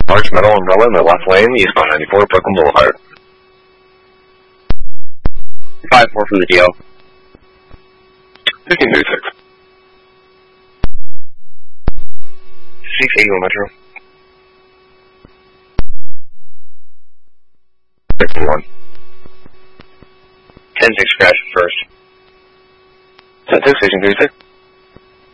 Large metal umbrella in the left lane, eastbound 94, Brooklyn Boulevard. 5-4 from the DO. 1536. 681 Metro. 61. 10-6 crash first. 10-6, station 36.